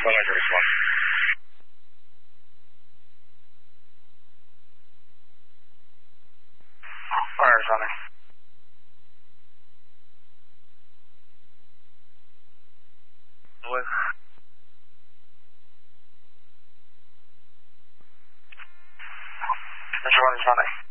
Roger, respond. Fires on her. What? Which one is running?